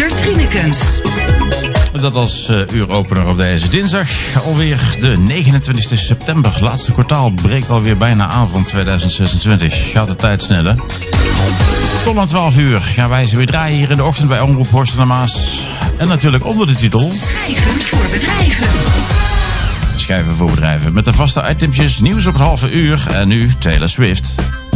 Dr. Trinekens. Dat als uuropener op deze dinsdag. Alweer de 29 september. Laatste kwartaal breekt alweer bijna aan van 2026. Gaat de tijd sneller. Tot aan 12 uur gaan wij ze weer draaien hier in de ochtend bij Omroep Horst en Maas. En natuurlijk onder de titel... Schijven voor bedrijven. Schijven voor bedrijven. Met de vaste itempjes, nieuws op het halve uur. En nu Taylor Swift.